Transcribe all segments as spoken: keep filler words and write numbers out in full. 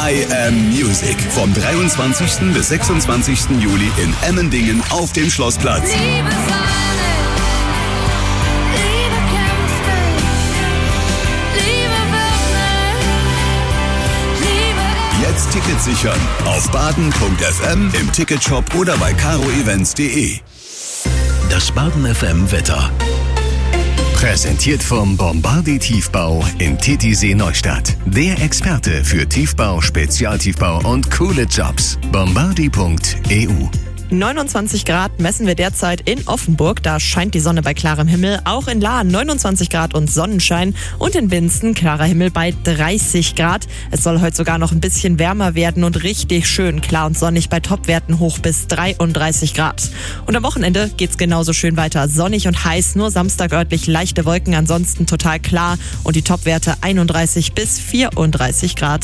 I Am Music. Vom dreiundzwanzigsten bis sechsundzwanzigsten Juli in Emmendingen auf dem Schlossplatz. Liebe Sahne, Liebe kämpft mich, Liebe wird nicht, Liebe... Jetzt Tickets sichern auf baden punkt f m, im Ticketshop oder bei caro events punkt de. Das Baden F M Wetter. Präsentiert vom Bombardier Tiefbau in Titisee Neustadt. Der Experte für Tiefbau, Spezialtiefbau und coole Jobs. bombardier punkt e u. neunundzwanzig Grad messen wir derzeit in Offenburg. Da scheint die Sonne bei klarem Himmel. Auch in Lahr neunundzwanzig Grad und Sonnenschein. Und in Binzen klarer Himmel bei dreißig Grad. Es soll heute sogar noch ein bisschen wärmer werden und richtig schön klar und sonnig bei Topwerten hoch bis dreiunddreißig Grad. Und am Wochenende geht's genauso schön weiter. Sonnig und heiß, nur Samstag örtlich leichte Wolken, ansonsten total klar. Und die Topwerte einunddreißig bis vierunddreißig Grad.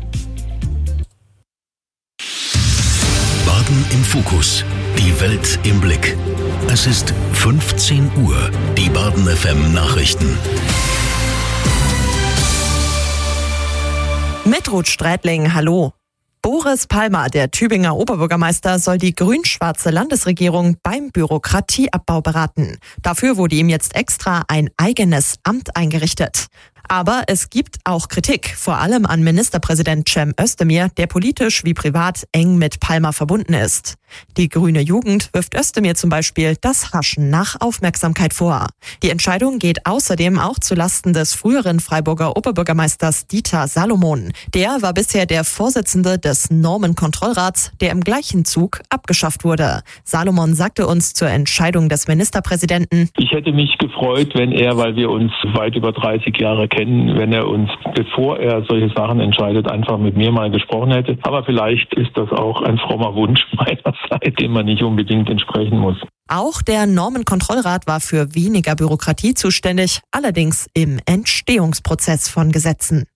Baden im Fokus. Die Welt im Blick. Es ist fünfzehn Uhr. Die Baden F M Nachrichten. Mit Ruth Strätling, hallo. Boris Palmer, der Tübinger Oberbürgermeister, soll die grün-schwarze Landesregierung beim Bürokratieabbau beraten. Dafür wurde ihm jetzt extra ein eigenes Amt eingerichtet. Aber es gibt auch Kritik, vor allem an Ministerpräsident Cem Özdemir, der politisch wie privat eng mit Palmer verbunden ist. Die grüne Jugend wirft Özdemir zum Beispiel das Haschen nach Aufmerksamkeit vor. Die Entscheidung geht außerdem auch zulasten des früheren Freiburger Oberbürgermeisters Dieter Salomon. Der war bisher der Vorsitzende des Normenkontrollrats, der im gleichen Zug abgeschafft wurde. Salomon sagte uns zur Entscheidung des Ministerpräsidenten: Ich hätte mich gefreut, wenn er, weil wir uns weit über dreißig Jahre kennen, wenn er uns, bevor er solche Sachen entscheidet, einfach mit mir mal gesprochen hätte. Aber vielleicht ist das auch ein frommer Wunsch meinerseits, dem man nicht unbedingt entsprechen muss. Auch der Normenkontrollrat war für weniger Bürokratie zuständig, allerdings im Entstehungsprozess von Gesetzen.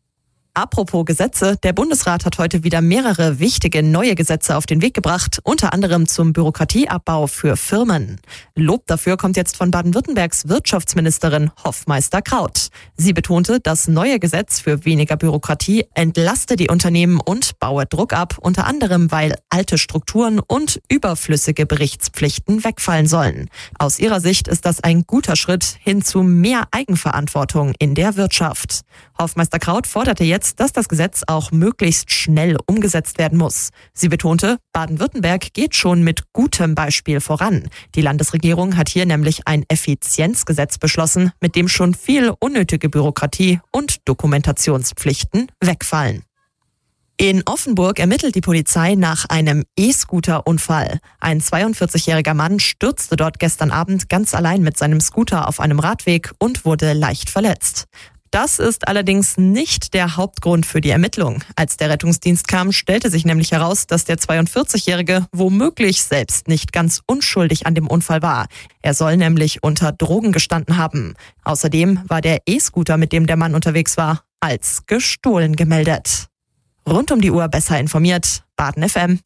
Apropos Gesetze, der Bundesrat hat heute wieder mehrere wichtige neue Gesetze auf den Weg gebracht, unter anderem zum Bürokratieabbau für Firmen. Lob dafür kommt jetzt von Baden-Württembergs Wirtschaftsministerin Hoffmeister-Kraut. Sie betonte, das neue Gesetz für weniger Bürokratie entlaste die Unternehmen und baue Druck ab, unter anderem weil alte Strukturen und überflüssige Berichtspflichten wegfallen sollen. Aus ihrer Sicht ist das ein guter Schritt hin zu mehr Eigenverantwortung in der Wirtschaft. Hoffmeister-Kraut forderte jetzt, dass das Gesetz auch möglichst schnell umgesetzt werden muss. Sie betonte, Baden-Württemberg geht schon mit gutem Beispiel voran. Die Landesregierung hat hier nämlich ein Effizienzgesetz beschlossen, mit dem schon viel unnötige Bürokratie und Dokumentationspflichten wegfallen. In Offenburg ermittelt die Polizei nach einem E-Scooter-Unfall. Ein zweiundvierzigjähriger Mann stürzte dort gestern Abend ganz allein mit seinem Scooter auf einem Radweg und wurde leicht verletzt. Das ist allerdings nicht der Hauptgrund für die Ermittlung. Als der Rettungsdienst kam, stellte sich nämlich heraus, dass der zweiundvierzigjährige womöglich selbst nicht ganz unschuldig an dem Unfall war. Er soll nämlich unter Drogen gestanden haben. Außerdem war der E-Scooter, mit dem der Mann unterwegs war, als gestohlen gemeldet. Rund um die Uhr besser informiert, Baden F M.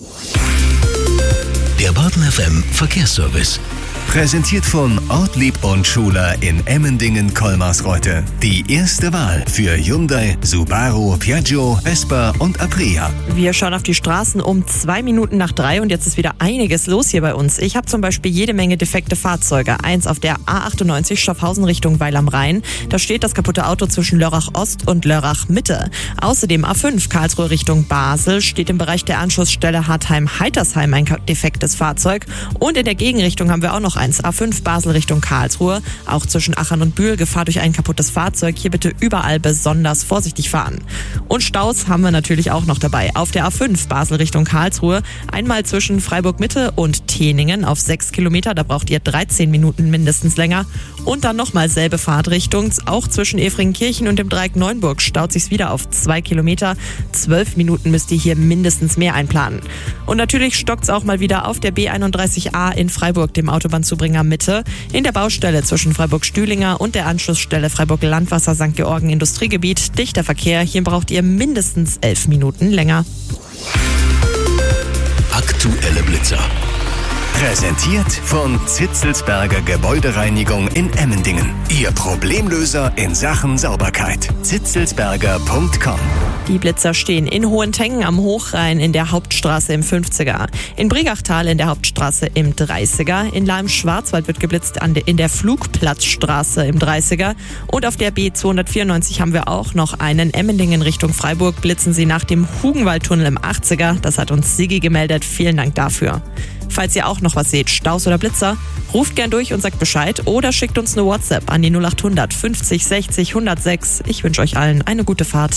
Der Baden F M Verkehrsservice. Präsentiert von Ortlieb und Schuler in Emmendingen-Kolmarsreuth. Die erste Wahl für Hyundai, Subaru, Piaggio, Vespa und Aprilia. Wir schauen auf die Straßen um zwei Minuten nach drei und jetzt ist wieder einiges los hier bei uns. Ich habe zum Beispiel jede Menge defekte Fahrzeuge. Eins auf der A achtundneunzig Schaffhausen Richtung Weil am Rhein. Da steht das kaputte Auto zwischen Lörrach Ost und Lörrach Mitte. Außerdem A fünf Karlsruhe Richtung Basel steht im Bereich der Anschlussstelle Hartheim-Heitersheim ein defektes Fahrzeug. Und in der Gegenrichtung haben wir auch noch eins A fünf Basel Richtung Karlsruhe. Auch zwischen Achern und Bühl Gefahr durch ein kaputtes Fahrzeug. Hier bitte überall besonders vorsichtig fahren. Und Staus haben wir natürlich auch noch dabei. Auf der A fünf Basel Richtung Karlsruhe. Einmal zwischen Freiburg Mitte und Teningen auf sechs Kilometer. Da braucht ihr dreizehn Minuten mindestens länger. Und dann nochmal selbe Fahrtrichtung. Auch zwischen Efringkirchen und dem Dreieck Neunburg staut sich's wieder auf zwei Kilometer. Zwölf Minuten müsst ihr hier mindestens mehr einplanen. Und natürlich stockt's auch mal wieder auf der B einunddreißig A in Freiburg, dem Autobahnzubringer Mitte. In der Baustelle zwischen Freiburg-Stühlinger und der Anschlussstelle Freiburg-Landwasser Sankt Georgen Industriegebiet. Dichter Verkehr. Hier braucht ihr mindestens elf Minuten länger. Aktuelle Blitzer. Präsentiert von Zitzelsberger Gebäudereinigung in Emmendingen. Ihr Problemlöser in Sachen Sauberkeit. zitzelsberger punkt com. Die Blitzer stehen in Hohentengen am Hochrhein in der Hauptstraße im fünfziger, in Brigachtal in der Hauptstraße im dreißiger, in Laim-Schwarzwald wird geblitzt an de, in der Flugplatzstraße im dreißiger und auf der B zweihundertvierundneunzig haben wir auch noch einen. Emmendingen Richtung Freiburg blitzen sie nach dem Hugenwaldtunnel im achtziger. Das hat uns Sigi gemeldet. Vielen Dank dafür. Falls ihr auch noch was seht, Staus oder Blitzer, ruft gern durch und sagt Bescheid oder schickt uns eine WhatsApp an die null acht hundert fünfzig sechzig hundertsechs. Ich wünsche euch allen eine gute Fahrt.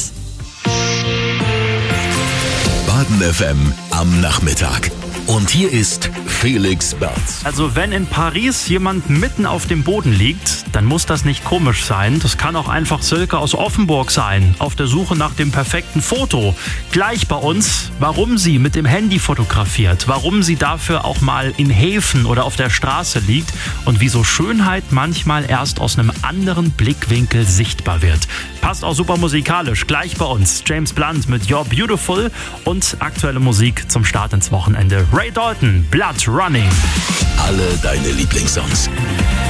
Baden F M am Nachmittag. Und hier ist Felix Berz. Also wenn in Paris jemand mitten auf dem Boden liegt, dann muss das nicht komisch sein. Das kann auch einfach Silke aus Offenburg sein, auf der Suche nach dem perfekten Foto. Gleich bei uns, warum sie mit dem Handy fotografiert, warum sie dafür auch mal in Häfen oder auf der Straße liegt und wieso Schönheit manchmal erst aus einem anderen Blickwinkel sichtbar wird. Passt auch super musikalisch. Gleich bei uns James Blunt mit You're Beautiful und aktuelle Musik zum Start ins Wochenende. Ray Dalton, Blood Running. Alle deine Lieblingssongs.